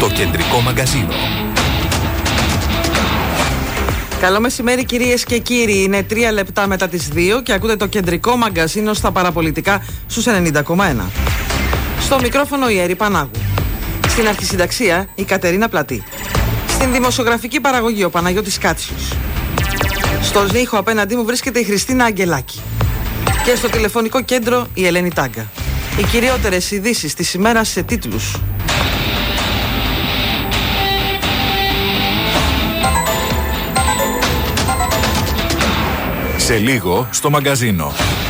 Το κεντρικό μαγκαζίνο. Καλό μεσημέρι κυρίες και κύριοι. Είναι 3 λεπτά μετά τις 2 και ακούτε το κεντρικό μαγκαζίνο στα παραπολιτικά στους 90,1. Στο μικρόφωνο η Έρη Πανάγου. Στην αρχισυνταξία η Κατερίνα Πλατή. Στην δημοσιογραφική παραγωγή ο Παναγιώτης Κάτσιος. Στο σνίχο απέναντί μου βρίσκεται η Χριστίνα Αγγελάκη. Και στο τηλεφωνικό κέντρο η Ελένη Τάγκα. Οι κυριότερες ειδήσεις της ημέρας σε τίτλους. Σε λίγο στο μαγκαζίνο.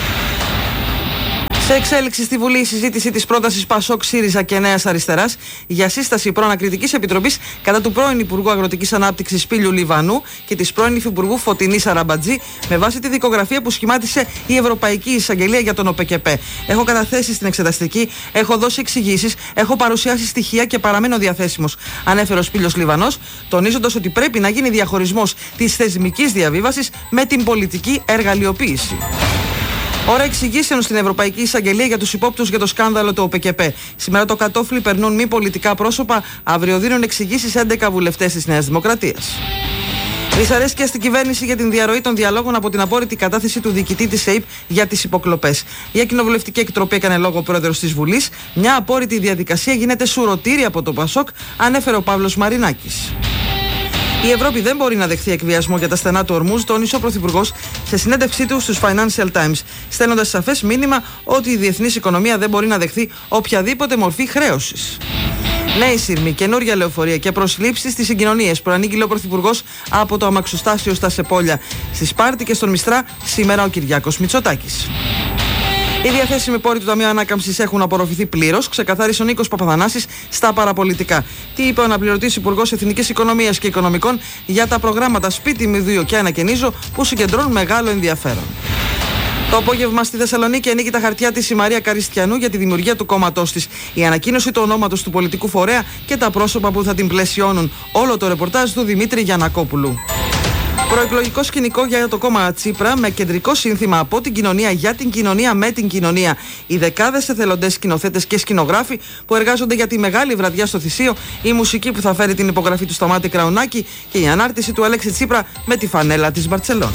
Σε εξέλιξη στη Βουλή η συζήτηση της πρότασης Πασόκ, ΣΥΡΙΖΑ και Νέας Αριστεράς για σύσταση προανακριτικής επιτροπής κατά του πρώην Υπουργού Αγροτικής Ανάπτυξης Σπύλιου Λιβανού και της πρώην Υφυπουργού Φωτεινής Αραμπατζή με βάση τη δικογραφία που σχημάτισε η Ευρωπαϊκή Εισαγγελία για τον ΟΠΕΚΕΠΕ. Έχω καταθέσει στην εξεταστική, έχω δώσει εξηγήσεις, έχω παρουσιάσει στοιχεία και παραμένω διαθέσιμος, ανέφερε ο Σπύλιος Λιβανός, τονίζοντας ότι πρέπει να γίνει διαχωρισμός της θεσμικής διαβίβασης με την πολιτική εργαλειοποίηση. Ώρα εξηγήσεων στην Ευρωπαϊκή Εισαγγελία για τους υπόπτους για το σκάνδαλο του ΟΠΕΚΕΠΕ. Σήμερα το κατόφλι περνούν μη πολιτικά πρόσωπα, αύριο δίνουν εξηγήσεις 11 βουλευτές της Νέας Δημοκρατίας. Δυσαρέσκεια στην κυβέρνηση για την διαρροή των διαλόγων από την απόρριτη κατάθεση του διοικητή της ΕΥΠ για τις υποκλοπές. Για κοινοβουλευτική εκτροπή έκανε λόγο ο πρόεδρος της Βουλής. Μια απόρριτη διαδικασία γίνεται σουρωτήρη από το Πασόκ, ανέφερε ο Παύλος Μαρινάκης. Η Ευρώπη δεν μπορεί να δεχθεί εκβιασμό για τα στενά του Ορμούζ, τόνισε ο Πρωθυπουργός σε συνέντευξή του στους Financial Times, στέλνοντας σαφές μήνυμα ότι η διεθνής οικονομία δεν μπορεί να δεχθεί οποιαδήποτε μορφή χρέωσης. Νέοι σύρμοι, καινούρια λεωφορεία και προσλήψεις στις συγκοινωνίες προανήγγειλε ο Πρωθυπουργός από το αμαξοστάσιο στα Σεπόλια. Στη Σπάρτη και στον Μιστρά σήμερα ο Κυριάκος Μητσοτάκης. Οι διαθέσιμοι πόροι του Ταμείου Ανάκαμψης έχουν απορροφηθεί πλήρως, ξεκαθάρισε ο Νίκος Παπαθανάσης στα παραπολιτικά. Τι είπε ο αναπληρωτής Υπουργός Εθνικής Οικονομίας και Οικονομικών για τα προγράμματα Σπίτι Μηδίο και Ανακαινίζω που συγκεντρώνουν μεγάλο ενδιαφέρον. Το απόγευμα στη Θεσσαλονίκη ανοίγει τα χαρτιά της η Μαρία Καριστιανού για τη δημιουργία του κόμματός της. Η ανακοίνωση του ονόματος του πολιτικού φορέα και τα πρόσωπα που θα την πλαισιώνουν. Όλο το ρεπορτάζ του Δημήτρη Γιαννακόπουλου. Προεκλογικό σκηνικό για το κόμμα Τσίπρα με κεντρικό σύνθημα από την κοινωνία για την κοινωνία με την κοινωνία. Οι δεκάδες εθελοντές σκηνοθέτες και σκηνογράφοι που εργάζονται για τη μεγάλη βραδιά στο Θησίο, η μουσική που θα φέρει την υπογραφή του Σταμάτη Κραουνάκη και η ανάρτηση του Αλέξη Τσίπρα με τη φανέλα της Μπαρτσελώνα.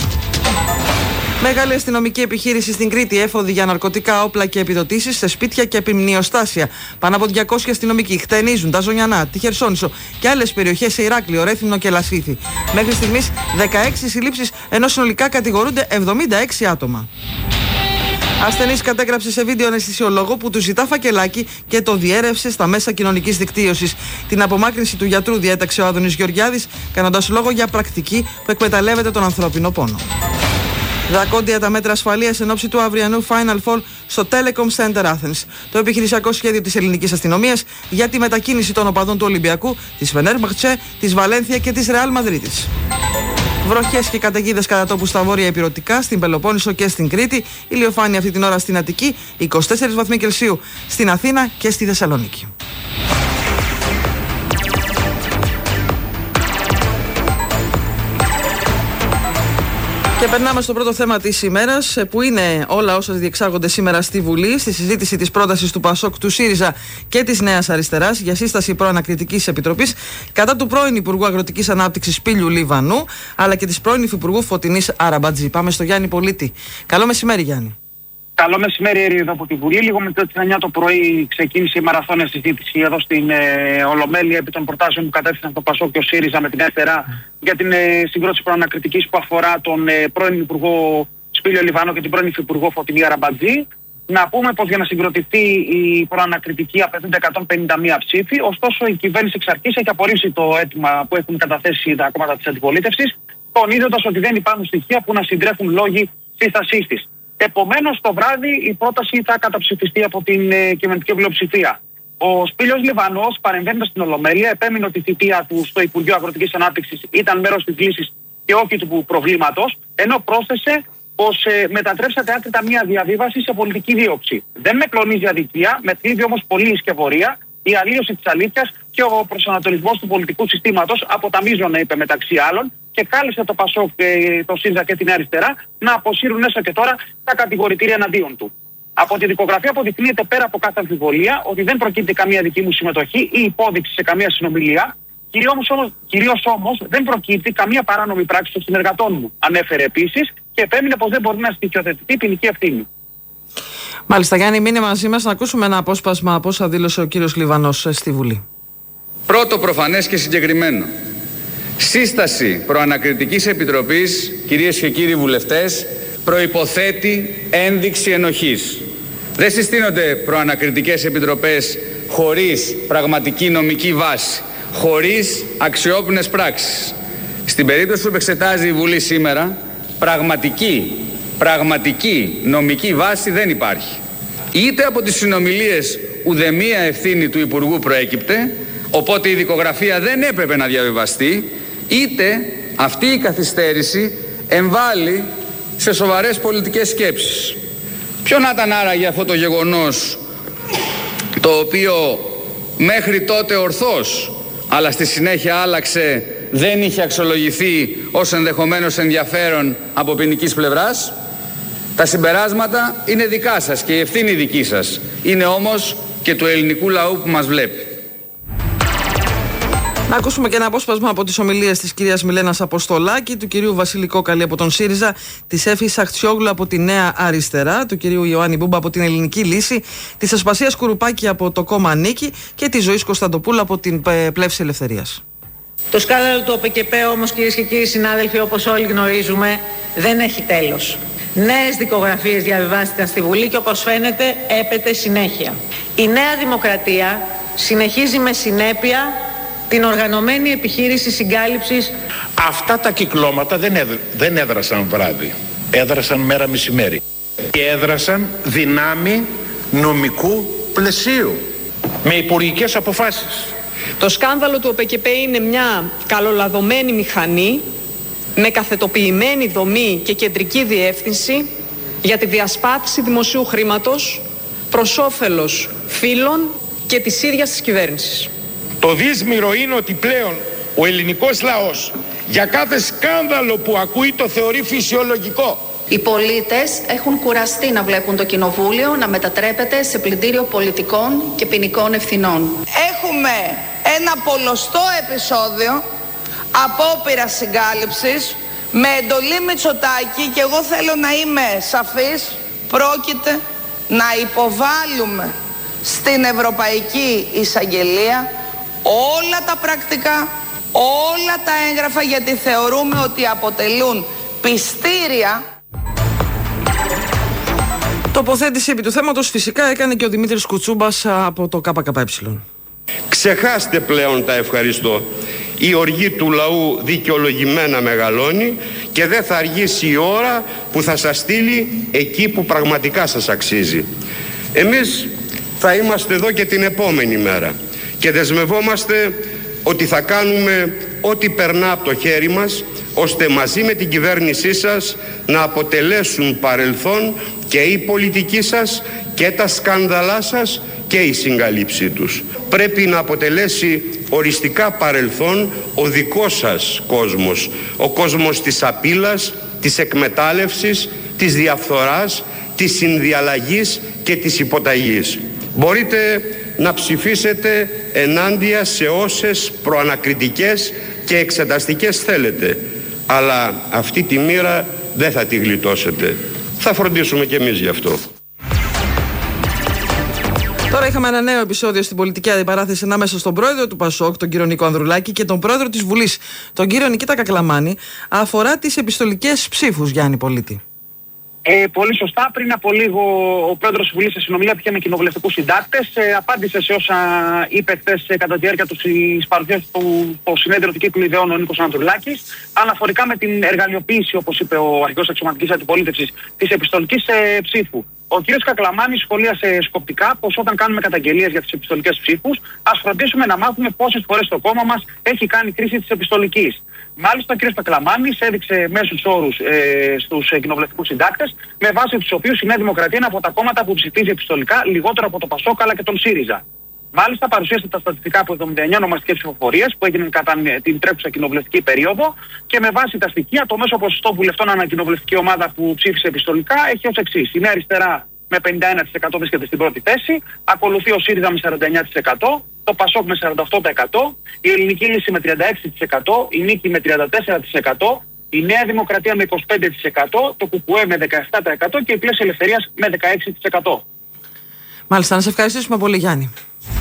Μεγάλη αστυνομική επιχείρηση στην Κρήτη, έφοδοι για ναρκωτικά, όπλα και επιδοτήσεις σε σπίτια και επιμνιοστάσια. Πάνω από 200 αστυνομικοί χτενίζουν τα Ζωνιανά, τη Χερσόνησο και άλλες περιοχές σε Ηράκλειο, Ρέθυμνο και Λασίθι. Μέχρι στιγμής 16 συλλήψεις, ενώ συνολικά κατηγορούνται 76 άτομα. Ασθενής κατέγραψε σε βίντεο αναισθησιολόγο που του ζητά φακελάκι και το διέρευσε στα μέσα κοινωνικής δικτύωσης. Την απομάκρυνση του γιατρού διέταξε ο Άδωνης Γεωργιάδης, κάνοντας λόγο για πρακτική που εκμεταλλεύεται τον ανθρώπινο πόνο. Δρακόντια τα μέτρα ασφαλείας εν ώψη του αυριανού Final Fall στο Telecom Center Athens. Το επιχειρησιακό σχέδιο της ελληνικής αστυνομίας για τη μετακίνηση των οπαδών του Ολυμπιακού, της Φενέρμπαχτσε, της Βαλένθια και της Ρεάλ Μαδρίτης. Βροχές και καταιγίδες κατά τόπου στα βόρεια υπηρετικά, στην Πελοπόννησο και στην Κρήτη. Ηλιοφάνεια αυτή την ώρα στην Αττική, 24 βαθμοί Κελσίου στην Αθήνα και στη Θεσσαλονίκη. Και περνάμε στο πρώτο θέμα της ημέρας, που είναι όλα όσα διεξάγονται σήμερα στη Βουλή, στη συζήτηση της πρότασης του Πασόκ, του ΣΥΡΙΖΑ και της Νέας Αριστεράς για σύσταση προανακριτικής επιτροπής κατά του πρώην Υπουργού Αγροτικής Ανάπτυξης Σπύλιου Λιβανού, αλλά και της πρώην Υφυπουργού Φωτεινής Αραμπατζή. Πάμε στο Γιάννη Πολίτη. Καλό μεσημέρι, Γιάννη. Καλό μεσημέρι, εδώ από τη Βουλή. Λίγο μετά τις 9 το πρωί ξεκίνησε η μαραθώνια συζήτηση εδώ στην Ολομέλεια επί των προτάσεων που κατέθεσαν το Πασόκ και ο ΣΥΡΙΖΑ με την αριστερά για την συγκρότηση προανακριτικής που αφορά τον πρώην Υπουργό Σπύλιο Λιβανό και την πρώην Υφυπουργό Φωτεινή Αραμπατζή. Να πούμε πως για να συγκροτηθεί η προανακριτική απαιτούνται 151 ψήφοι. Ωστόσο, η κυβέρνηση εξ αρχής έχει απορρίψει το αίτημα που έχουν καταθέσει τα κόμματα της αντιπολίτευσης, τονίζοντας ότι δεν υπάρχουν στοιχεία που να συντρέχουν λόγοι σύστασής της. Επομένως, το βράδυ η πρόταση θα καταψηφιστεί από την κυβερνητική πλειοψηφία. Ο Σπύλιος Λιβανός, παρεμβαίνοντας στην Ολομέλεια, επέμεινε ότι η θητεία του στο Υπουργείο Αγροτικής Ανάπτυξης ήταν μέρος της λύσης και όχι του προβλήματος, ενώ πρόσθεσε πως μετατρέψατε άκρητα μια διαβίβαση σε πολιτική δίωξη. Δεν με κλονίζει αδικία, με θλίβει όμως πολύ η σκευωρία, η αλλίωση της αλήθειας και ο προσανατολισμός του πολιτικού συστήματος από τα μείζωνα, είπε μεταξύ άλλων, και κάλεσε το Πασόκ, το ΣΥΡΙΖΑ και την αριστερά να αποσύρουν έστω και τώρα τα κατηγορητήρια εναντίον του. Από τη δικογραφία αποδεικνύεται πέρα από κάθε αμφιβολία ότι δεν προκύπτει καμία δική μου συμμετοχή ή υπόδειξη σε καμία συνομιλία. Κυρίως όμως δεν προκύπτει καμία παράνομη πράξη των συνεργατών μου. Ανέφερε επίσης και επέμεινε πως δεν μπορεί να στοιχειοθετηθεί ποινική ευθύνη. Μάλιστα, Γιάννη, μείνε μαζί μας να ακούσουμε ένα απόσπασμα από όσα δήλωσε ο κύριος Λιβανός στη Βουλή. Πρώτο, προφανές και συγκεκριμένο. Σύσταση προανακριτικής επιτροπής, κυρίες και κύριοι βουλευτές, προϋποθέτει ένδειξη ενοχής. Δεν συστήνονται προανακριτικές επιτροπές χωρίς πραγματική νομική βάση, χωρίς αξιόπινες πράξεις. Στην περίπτωση που εξετάζει η Βουλή σήμερα, πραγματική νομική βάση δεν υπάρχει. Είτε από τις συνομιλίες ουδεμία ευθύνη του Υπουργού προέκυπτε, οπότε η δικογραφία δεν έπρεπε να διαβιβαστεί, είτε αυτή η καθυστέρηση εμβάλλει σε σοβαρές πολιτικές σκέψεις. Ποιο να ήταν άραγε αυτό το γεγονός, το οποίο μέχρι τότε ορθώς, αλλά στη συνέχεια άλλαξε, δεν είχε αξιολογηθεί ως ενδεχομένως ενδιαφέρον από ποινικής πλευράς? Τα συμπεράσματα είναι δικά σας και η ευθύνη δική σας. Είναι όμως και του ελληνικού λαού που μας βλέπει. Να ακούσουμε και ένα απόσπασμα από τις ομιλίες της κυρίας Μιλένας Αποστολάκη, του κυρίου Βασίλη Κόκαλη από τον ΣΥΡΙΖΑ, της Έφης Αχτσιόγλου από τη Νέα Αριστερά, του κυρίου Ιωάννη Μπούμπα από την Ελληνική Λύση, της Ασπασίας Κουρουπάκη από το κόμμα Νίκη και της Ζωής Κωνσταντοπούλου από την Πλεύση Ελευθερίας. Το σκάνδαλο του ΟΠΚΠ όμως, κυρίες και κύριοι συνάδελφοι, όπως όλοι γνωρίζουμε, δεν έχει τέλος. Νέες δικογραφίες διαβιβάστηκαν στη Βουλή και όπως φαίνεται έπεται συνέχεια. Η Νέα Δημοκρατία συνεχίζει με συνέπεια την οργανωμένη επιχείρηση συγκάλυψης. Αυτά τα κυκλώματα δεν έδρασαν βράδυ, έδρασαν μέρα μεσημέρι και έδρασαν δυνάμει νομικού πλαισίου με υπουργικές αποφάσεις. Το σκάνδαλο του ΟΠΚΠ είναι μια καλολαδωμένη μηχανή με καθετοποιημένη δομή και κεντρική διεύθυνση για τη διασπάθηση δημοσίου χρήματος προς όφελος φίλων και της ίδιας της κυβέρνησης. Το δύσμυρο είναι ότι πλέον ο ελληνικός λαός για κάθε σκάνδαλο που ακούει το θεωρεί φυσιολογικό. Οι πολίτες έχουν κουραστεί να βλέπουν το κοινοβούλιο να μετατρέπεται σε πλυντήριο πολιτικών και ποινικών ευθυνών. Έχουμε ένα πολλωστό επεισόδιο απόπειρας συγκάλυψης με εντολή Μητσοτάκη και εγώ θέλω να είμαι σαφής, πρόκειται να υποβάλουμε στην Ευρωπαϊκή Εισαγγελία όλα τα πρακτικά, όλα τα έγγραφα, γιατί θεωρούμε ότι αποτελούν πιστήρια. Τοποθέτηση επί του θέματος φυσικά έκανε και ο Δημήτρης Κουτσούμπας από το ΚΚΕ. Ξεχάστε πλέον τα ευχαριστώ. Η οργή του λαού δικαιολογημένα μεγαλώνει και δεν θα αργήσει η ώρα που θα σας στείλει εκεί που πραγματικά σας αξίζει. Εμείς θα είμαστε εδώ και την επόμενη μέρα και δεσμευόμαστε ότι θα κάνουμε ό,τι περνά από το χέρι μας ώστε μαζί με την κυβέρνησή σας να αποτελέσουν παρελθόν και η πολιτική σας και τα σκάνδαλά σας και η συγκαλύψή τους. Πρέπει να αποτελέσει οριστικά παρελθόν ο δικός σας κόσμος, ο κόσμος της απείλας, της εκμετάλλευσης, της διαφθοράς, της συνδιαλλαγής και της υποταγής. Μπορείτε να ψηφίσετε ενάντια σε όσες προανακριτικές και εξεταστικές θέλετε, αλλά αυτή τη μοίρα δεν θα τη γλιτώσετε. Θα φροντίσουμε κι εμείς γι' αυτό. Τώρα είχαμε ένα νέο επεισόδιο στην πολιτική αντιπαράθεση ανάμεσα στον πρόεδρο του ΠΑΣΟΚ, τον κύριο Νίκο Ανδρουλάκη, και τον πρόεδρο της Βουλής, τον κύριο Νικήτα Κακλαμάνη, αφορά τις επιστολικές ψήφους, Γιάννη Πολίτη. Πολύ σωστά. Πριν από λίγο ο πρόεδρος της Βουλής σε συνομιλία που είχε με κοινοβουλευτικούς συντάκτες απάντησε σε όσα είπε χθες κατά τη διάρκεια της παρουσίας του στο συνέδριο του κύκλου ιδεών ο Νίκος Ανδρουλάκης, αναφορικά με την εργαλειοποίηση, όπως είπε ο αρχηγός αξιωματικής αντιπολίτευσης, της επιστολικής ψήφου. Ο κ. Κακλαμάνης σχολίασε σκοπτικά πως όταν κάνουμε καταγγελίες για τις επιστολικές ψήφους, ας φροντίσουμε να μάθουμε πόσες φορές το κόμμα μας έχει κάνει κρίση της επιστολικής. Μάλιστα, ο κ. Κακλαμάνης έδειξε μέσους όρους στους κοινοβουλευτικούς συντάκτες, με βάση τους οποίους η Νέα Δημοκρατία είναι από τα κόμματα που ψηφίζει επιστολικά λιγότερο από το ΠΑΣΟΚ αλλά και τον ΣΥΡΙΖΑ. Μάλιστα, παρουσίασε τα στατιστικά από 79 ονομαστικές ψηφοφορίες που έγιναν κατά την τρέχουσα κοινοβουλευτική περίοδο και με βάση τα στοιχεία το μέσο ποσοστό βουλευτών ανακοινοβουλευτική ομάδα που ψήφισε επιστολικά έχει ως εξής. Η Νέα Αριστερά με 51% βρίσκεται στην πρώτη θέση. Ακολουθεί ο ΣΥΡΙΖΑ με 49%, το ΠΑΣΟΚ με 48%, η Ελληνική Λύση με 36%, η Νίκη με 34%, η Νέα Δημοκρατία με 25%, το ΚΚΕ με 17% και η Πλαίσιο Ελευθερίας με 16%. Μάλιστα, να σε ευχαριστήσουμε πολύ, Γιάννη.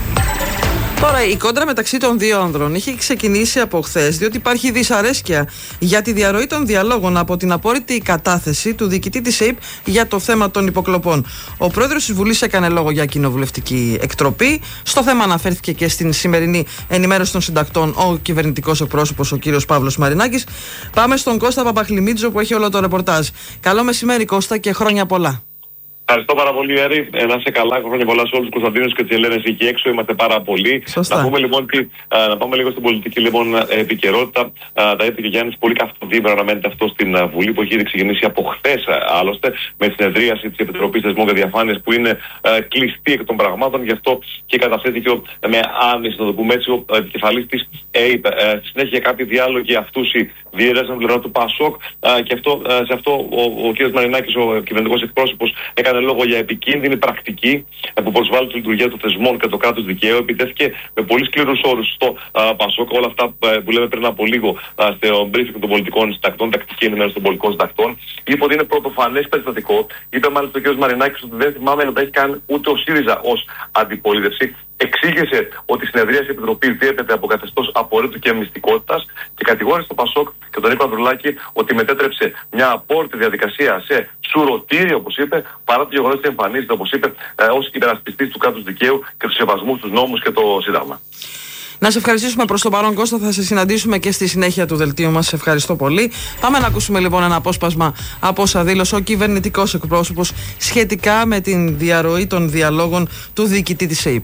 Τώρα, η κόντρα μεταξύ των δύο άνδρων είχε ξεκινήσει από χθες, διότι υπάρχει δυσαρέσκεια για τη διαρροή των διαλόγων από την απόρριτη κατάθεση του διοικητή της ΕΙΠ για το θέμα των υποκλοπών. Ο πρόεδρος της Βουλής έκανε λόγο για κοινοβουλευτική εκτροπή. Στο θέμα αναφέρθηκε και στην σημερινή ενημέρωση των συντακτών ο κυβερνητικός εκπρόσωπος, ο κύριος Παύλος Μαρινάκης. Πάμε στον Κώστα Παπαχλημίτζο που έχει όλο το ρεπορτάζ. Καλό μεσημέρι, Κώστα, και χρόνια πολλά. Ευχαριστώ πάρα πολύ, Έρη. Να είσαι καλά. Χρόνια πολλά σε όλους τους Κωνσταντίνους και τις Ελένες εκεί έξω. Είμαστε πάρα πολλοί. Να πούμε λοιπόν να πάμε λίγο στην πολιτική επικαιρότητα. Τα είπε και ο Γιάννης, πολύ καυτοδήμερα αναμένεται αυτό στην Βουλή, που έχει ήδη ξεκινήσει από χθες άλλωστε, με τη συνεδρίαση της Επιτροπής Θεσμών και Διαφάνειας, που είναι κλειστή εκ των πραγμάτων. Γι' αυτό και καταθέθηκε με άνεση, να το πούμε έτσι, ο επικεφαλής της ΕΙΠ. Στη συνέχεια κάποιοι διάλογοι αυτούσιοι διέρευσαν την πλευρά του ΠΑΣΟΚ και σε αυτό ο κ. Μαρινάκης, ο κυβερνητικός εκπρόσωπος, έκανε λόγο για επικίνδυνη πρακτική που προσβάλλει τη λειτουργία των θεσμών και το κράτος δικαίου. Επιτέθηκε με πολύ σκληρούς όρους στο ΠΑΣΟΚ. Όλα αυτά που λέμε πριν από λίγο στο briefing των πολιτικών συντακτών, τακτική ενημέρωση των πολιτικών συντακτών. Είπε ότι είναι πρωτοφανές περιστατικό. Είπε μάλιστα ο κ. Μαρινάκης ότι δεν θυμάμαι να τα έχει κάνει ούτε ο ΣΥΡΙΖΑ ως αντιπολίτευση. Εξήγησε ότι η συνεδρία της Επιτροπής διέπεται από καθεστώς απορρίτου και μυστικότητας και κατηγόρησε το ΠΑΣΟΚ και τον Νίκο Ανδρουλάκη ότι μετέτρεψε μια απόρριτη διαδικασία σε σουρωτήρι, όπως είπε, παρά το γεγονός ότι εμφανίζεται, όπως είπε, ως υπερασπιστής του κράτους δικαίου και του σεβασμού στους νόμους και το Σύνταγμα. Να σε ευχαριστήσουμε προς το παρόν, Κώστα. Θα σε συναντήσουμε και στη συνέχεια του δελτίου μας. Σε ευχαριστώ πολύ. Πάμε να ακούσουμε λοιπόν ένα απόσπασμα από όσα δήλωσε ο κυβερνητικός εκπρόσωπος σχετικά με την διαρροή των διαλόγων του διοικητή της ΕΙΠ.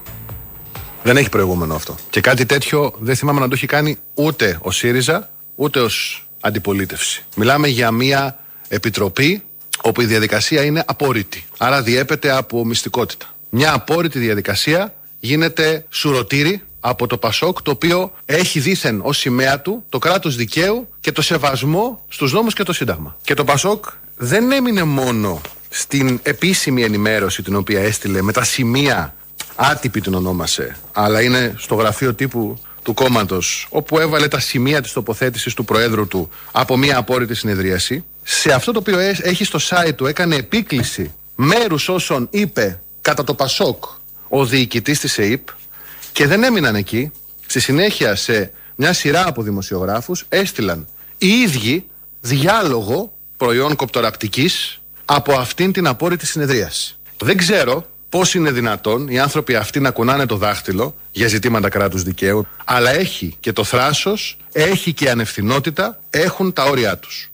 Δεν έχει προηγούμενο αυτό. Και κάτι τέτοιο δεν θυμάμαι να το έχει κάνει ούτε ο ΣΥΡΙΖΑ, ούτε ως αντιπολίτευση. Μιλάμε για μια επιτροπή όπου η διαδικασία είναι απόρριτη. Άρα διέπεται από μυστικότητα. Μια απόρριτη διαδικασία γίνεται σουρωτήρι από το ΠΑΣΟΚ, το οποίο έχει δήθεν ως σημαία του το κράτος δικαίου και το σεβασμό στους νόμους και το Σύνταγμα. Και το ΠΑΣΟΚ δεν έμεινε μόνο στην επίσημη ενημέρωση την οποία έστειλε με τα σημεία, άτυπη την ονόμασε, αλλά είναι στο γραφείο τύπου του κόμματος, όπου έβαλε τα σημεία της τοποθέτησης του Προέδρου του από μια απόρριτη συνεδρίαση. Σε αυτό το οποίο έχει στο site του έκανε επίκληση μέρους όσων είπε κατά το ΠΑΣΟΚ ο διοικητής της ΕΙΠ, και δεν έμειναν εκεί. Στη συνέχεια, σε μια σειρά από δημοσιογράφους έστειλαν οι ίδιοι διάλογο προϊόν κοπτοραπτικής από αυτήν την απόρριτη συνεδρίαση. Δεν ξέρω πώς είναι δυνατόν οι άνθρωποι αυτοί να κουνάνε το δάχτυλο για ζητήματα κράτους δικαίου, αλλά έχει και το θράσος, έχει και ανευθυνότητα, έχουν τα όρια τους.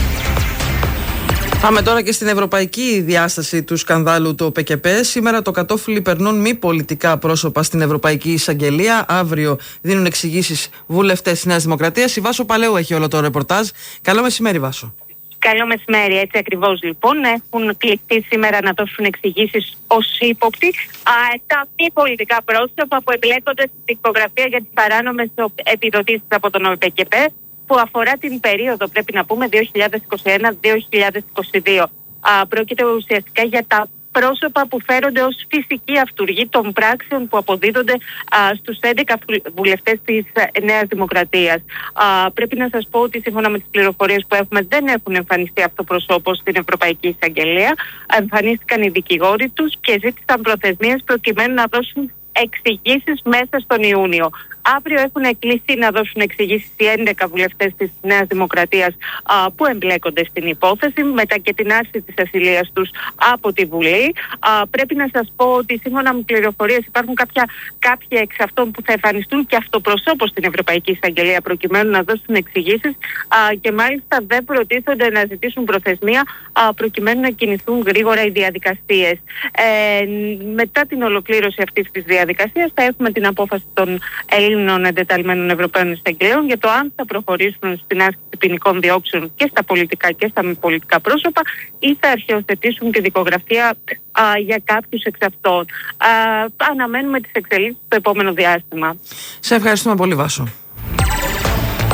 Πάμε τώρα και στην ευρωπαϊκή διάσταση του σκανδάλου του ΟΠΚΠ. Σήμερα το κατόφλι περνούν μη πολιτικά πρόσωπα στην Ευρωπαϊκή Εισαγγελία. Αύριο δίνουν εξηγήσεις βουλευτές της Νέας Δημοκρατίας. Η Βάσο Παλαιού έχει όλο το ρεπορτάζ. Καλό μεσημέρι, Βάσο. Καλό μεσημέρι, έτσι ακριβώς λοιπόν. Έχουν κληθεί σήμερα να δώσουν εξηγήσεις ως ύποπτοι τα μη πολιτικά πρόσωπα που εμπλέκονται στην δισκογραφία για τις παράνομες επιδοτήσεις από τον ΟΠΚΠ, που αφορά την περίοδο, πρέπει να πούμε, 2021-2022. Πρόκειται ουσιαστικά για τα πρόσωπα που φέρονται ως φυσική αυτούργοι των πράξεων που αποδίδονται στους 11 βουλευτές της Νέας Δημοκρατίας. Πρέπει να σας πω ότι σύμφωνα με τις πληροφορίες που έχουμε δεν έχουν εμφανιστεί αυτοπροσώπως στην Ευρωπαϊκή Εισαγγελία. Εμφανίστηκαν οι δικηγόροι τους και ζήτησαν προθεσμίες προκειμένου να δώσουν εξηγήσεις μέσα στον Ιούνιο. Αύριο έχουν κλείσει να δώσουν εξηγήσεις οι 11 βουλευτές της Νέας Δημοκρατίας που εμπλέκονται στην υπόθεση, μετά και την άρση της ασυλίας τους από τη Βουλή. Πρέπει να σας πω ότι σύμφωνα με πληροφορίες υπάρχουν κάποιοι εξ αυτών που θα εμφανιστούν και αυτοπροσώπως στην Ευρωπαϊκή Εισαγγελία προκειμένου να δώσουν εξηγήσεις και μάλιστα δεν προτίθονται να ζητήσουν προθεσμία προκειμένου να κινηθούν γρήγορα οι διαδικασίες. Μετά την ολοκλήρωση αυτής της διαδικασίας θα έχουμε την απόφαση των Ελλήνων εντεταλμένων Ευρωπαίων Εισαγγελέων για το αν θα προχωρήσουν στην άσκηση ποινικών διώξεων και στα πολιτικά και στα μη πολιτικά πρόσωπα ή θα αρχαιοθετήσουν τη δικογραφία για κάποιους εξ αυτών. Αναμένουμε τις εξελίξεις στο επόμενο διάστημα. Σε ευχαριστούμε πολύ, Βάσο.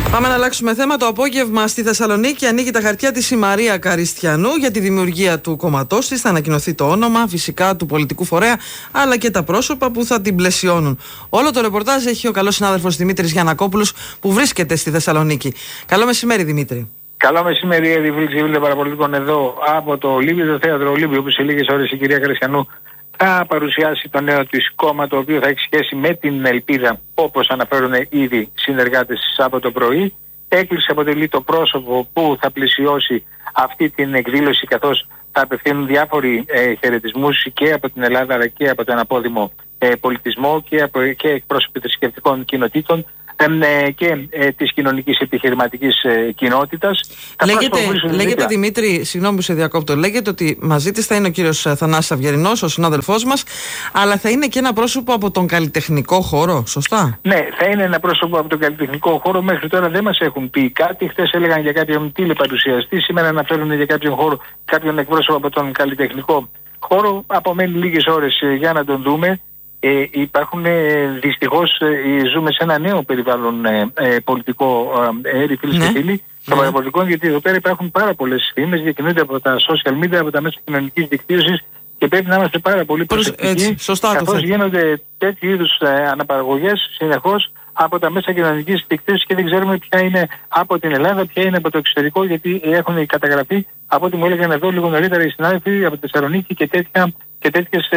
Πάμε να αλλάξουμε θέμα. Το απόγευμα στη Θεσσαλονίκη ανοίγει τα χαρτιά της η Μαρία Καριστιανού για τη δημιουργία του κόμματός της. Θα ανακοινωθεί το όνομα, φυσικά του πολιτικού φορέα, αλλά και τα πρόσωπα που θα την πλαισιώνουν. Όλο το ρεπορτάζ έχει ο καλός συνάδελφος Δημήτρης Γιαννακόπουλος, που βρίσκεται στη Θεσσαλονίκη. Καλό μεσημέρι, Δημήτρη. Καλό μεσημέρι, φίλοι παραπολιτικών, εδώ από το Ολύμπιο, το θέατρο Ολύμπιο, που σε λίγες ώρες η κυρία Καριστιανού θα παρουσιάσει το νέο της κόμμα, το οποίο θα έχει σχέση με την ελπίδα, όπως αναφέρουν ήδη συνεργάτες της από το πρωί. Έκκληση αποτελεί το πρόσωπο που θα πλησιώσει αυτή την εκδήλωση, καθώς θα απευθύνουν διάφοροι χαιρετισμούς και από την Ελλάδα αλλά και από τον απόδημο πολιτισμό και εκπρόσωποι θρησκευτικών κοινοτήτων και της κοινωνικής επιχειρηματικής κοινότητας. Λέγεται Δημήτρη, συγγνώμη που σε διακόπτω, λέγεται ότι μαζί της θα είναι ο κύριος Θανάσης Αυγερινός, ο συνάδελφός μας, αλλά θα είναι και ένα πρόσωπο από τον καλλιτεχνικό χώρο, σωστά? Ναι, θα είναι ένα πρόσωπο από τον καλλιτεχνικό χώρο. Μέχρι τώρα δεν μας έχουν πει κάτι. Χθες έλεγαν για κάποιον τηλεπαρουσιαστή, σήμερα αναφέρουν για κάποιον χώρο, κάποιον εκπρόσωπο από τον καλλιτεχνικό χώρο. Απομένει λίγες ώρες για να τον δούμε. Υπάρχουν δυστυχώς, ζούμε σε ένα νέο περιβάλλον πολιτικό, φίλοι και φίλοι, των παραπολιτικών, γιατί εδώ πέρα υπάρχουν πάρα πολλές φήμες, διακινούνται από τα social media, από τα μέσα κοινωνικής δικτύωσης και πρέπει να είμαστε πάρα πολύ προσεκτικοί, καθώς γίνονται τέτοιου είδους αναπαραγωγές συνεχώς από τα μέσα κοινωνικής δικτύωσης και δεν ξέρουμε ποια είναι από την Ελλάδα, ποια είναι από το εξωτερικό, γιατί έχουν καταγραφεί, από ό,τι μου έλεγαν εδώ λίγο νωρίτερα οι συνάδελφοι από τη Θεσσαλονίκη, και τέτοιες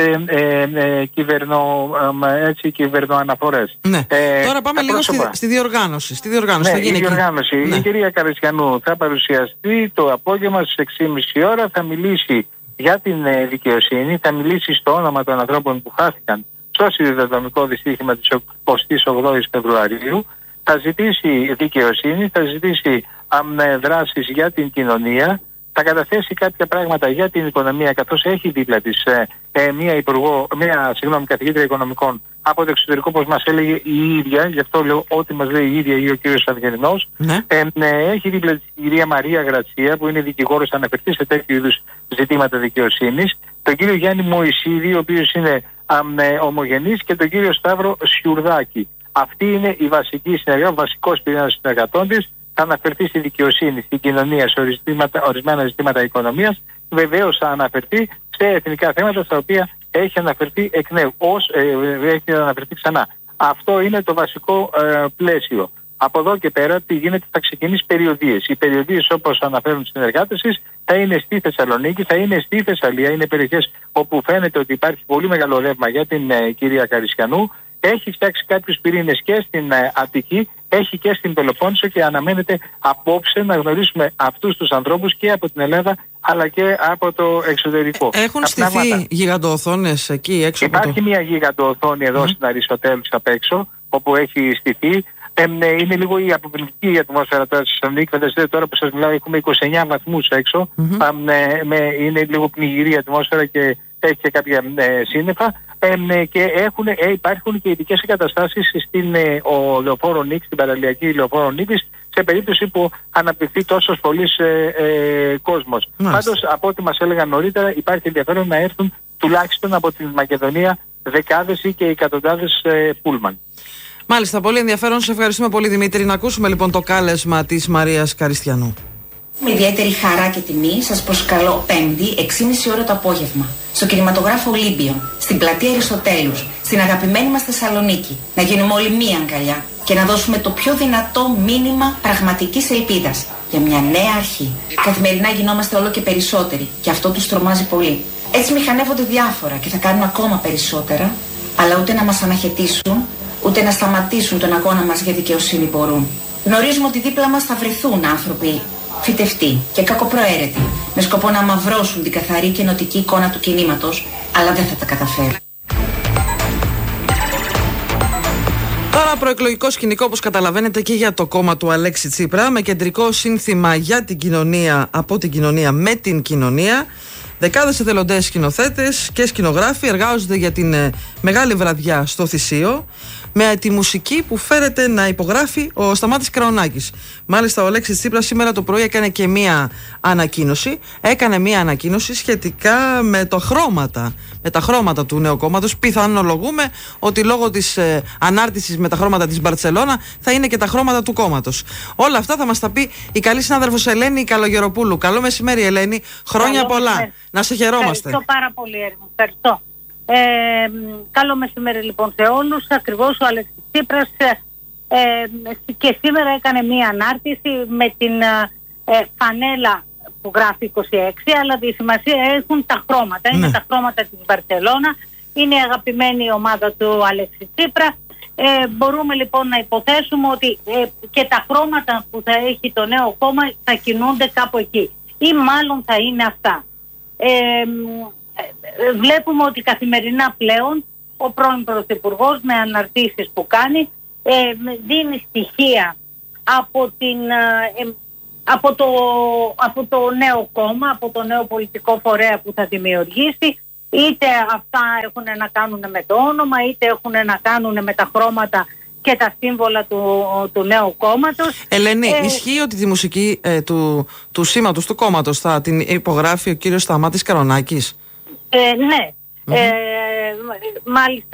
κυβερνοαναφορές. Ναι. Τώρα πάμε λίγο στη διοργάνωση. Η κυρία Καριστιανού θα παρουσιαστεί το απόγευμα στις 6.30 ώρα, θα μιλήσει για την δικαιοσύνη, θα μιλήσει στο όνομα των ανθρώπων που χάθηκαν στο σιδηροδρομικό δυστύχημα της 28ης Φεβρουαρίου, θα ζητήσει δικαιοσύνη, θα ζητήσει δράσεις για την κοινωνία, θα καταθέσει κάποια πράγματα για την οικονομία, καθώς έχει δίπλα της μια καθηγήτρια οικονομικών από το εξωτερικό, όπως μας έλεγε η ίδια, γι' αυτό λέω ό,τι μας λέει η ίδια ή ο κύριος Αυγερινός. Έχει δίπλα της η κυρία Μαρία Γρατσία, που είναι δικηγόρος, θα αναφερθεί σε τέτοιου είδους ζητήματα δικαιοσύνης, τον κύριο Γιάννη Μωυσίδη, ο οποίος είναι ομογενής, και τον κύριο Σταύρο Σιουρδάκη. Αυτή είναι η βασική συνεργάτη, ο βασικός πυρήνας συνεργατών της. Θα αναφερθεί στη δικαιοσύνη, στην κοινωνία, σε ορισμένα ζητήματα οικονομίας. Βεβαίως θα αναφερθεί σε εθνικά θέματα στα οποία έχει αναφερθεί εκ νέου, έχει αναφερθεί ξανά. Αυτό είναι το βασικό πλαίσιο. Από εδώ και πέρα τι γίνεται, θα ξεκινήσει περιοδίες. Οι περιοδίες, όπως αναφέρουν οι συνεργάτες της, θα είναι στη Θεσσαλονίκη, θα είναι στη Θεσσαλία. Είναι περιοχές όπου φαίνεται ότι υπάρχει πολύ μεγάλο ρεύμα για την κυρία Καριστιανού. Έχει φτιάξει κάποιους πυρήνες και στην Αττική, έχει και στην Πελοπόννησο, και αναμένεται απόψε να γνωρίσουμε αυτούς τους ανθρώπους και από την Ελλάδα αλλά και από το εξωτερικό. Έχουν στηθεί γιγαντοοθόνες εκεί έξω? Υπάρχει μια γιγαντοοθόνη εδώ στην Αριστοτέλους απ' έξω, όπου έχει στηθεί. Είναι λίγο η αποπληκτική ατμόσφαιρα τώρα στη Θεσσαλονίκη. Φανταστείτε, τώρα που σας μιλάω έχουμε 29 βαθμούς έξω. Είναι λίγο πνιγυρή ατμόσφαιρα και έχει και κάποια σύννεφα. Και υπάρχουν και ειδικές εγκαταστάσεις στην Λεωφόρο Νίκης, στην παραλιακή Λεωφόρο Νίκης, σε περίπτωση που αναπτυχθεί τόσος πολύς κόσμος. Πάντως, από ό,τι μας έλεγαν νωρίτερα, υπάρχει ενδιαφέρον να έρθουν τουλάχιστον από την Μακεδονία δεκάδες ή και εκατοντάδες πούλμαν. Μάλιστα, πολύ ενδιαφέρον. Σε ευχαριστούμε πολύ, Δημήτρη. Να ακούσουμε λοιπόν το κάλεσμα της Μαρίας Καριστιανού. Με ιδιαίτερη χαρά και τιμή σας προσκαλώ 5η 6.30 ώρα το απόγευμα στο κινηματογράφο Ολύμπιο, στην πλατεία Αριστοτέλους, στην αγαπημένη μας Θεσσαλονίκη, να γίνουμε όλοι μία αγκαλιά και να δώσουμε το πιο δυνατό μήνυμα πραγματικής ελπίδας για μια νέα αρχή. Καθημερινά γινόμαστε όλο και περισσότεροι και αυτό τους τρομάζει πολύ. Έτσι μηχανεύονται διάφορα και θα κάνουν ακόμα περισσότερα, αλλά ούτε να μας αναχαιτήσουν, ούτε να σταματήσουν τον αγώνα μας για δικαιοσύνη μπορούν. Γνωρίζουμε ότι δίπλα μας θα βρεθούν άνθρωποι φυτευτοί και κακοπροαίρετοι, με σκοπό να αμαυρώσουν την καθαρή και ενωτική εικόνα του κινήματος, αλλά δεν θα τα καταφέρουν. Τώρα προεκλογικό σκηνικό, όπως καταλαβαίνετε, και για το κόμμα του Αλέξη Τσίπρα, με κεντρικό σύνθημα για την κοινωνία, από την κοινωνία με την κοινωνία. Δεκάδες εθελοντές σκηνοθέτες και σκηνογράφοι εργάζονται για την μεγάλη βραδιά στο Θησείο. με τη μουσική που φέρεται να υπογράφει ο Σταμάτης Καρονάκης. Μάλιστα, ο Αλέξης Τσίπρας σήμερα το πρωί έκανε και μία ανακοίνωση. Έκανε μία ανακοίνωση σχετικά με τα χρώματα του νέου κόμματος. Πιθανολογούμε ότι λόγω της ανάρτησης με τα χρώματα της Μπαρτσελώνα θα είναι και τα χρώματα του κόμματος. Όλα αυτά θα μας τα πει η καλή συνάδελφος Ελένη Καλογεροπούλου. Καλό μεσημέρι, Ελένη. Χρόνια πολλά. Να σε χαιρόμαστε. Ευχαριστώ πάρα πολύ, Έρημο. Ευχαριστώ. Καλό μεσημέρι λοιπόν σε όλους. Ακριβώς ο Αλέξης Τσίπρας και σήμερα έκανε μία ανάρτηση με την φανέλα που γράφει 26, αλλά τη σημασία έχουν τα χρώματα. Είναι τα χρώματα της Μπαρτσελώνα, είναι η αγαπημένη ομάδα του Αλέξη Τσίπρα. Μπορούμε λοιπόν να υποθέσουμε ότι και τα χρώματα που θα έχει το νέο κόμμα θα κινούνται κάπου εκεί, ή μάλλον θα είναι αυτά. Βλέπουμε ότι καθημερινά πλέον ο πρώην Πρωθυπουργός με αναρτήσεις που κάνει δίνει στοιχεία από το νέο κόμμα, από το νέο πολιτικό φορέα που θα δημιουργήσει. Είτε αυτά έχουν να κάνουν με το όνομα, είτε έχουν να κάνουν με τα χρώματα και τα σύμβολα του νέου κόμματος. Ελένη, ισχύει ότι τη μουσική του σήματος του κόμματος θα την υπογράφει ο κύριος Σταμάτης Καρονάκης? Ναι. Μάλιστα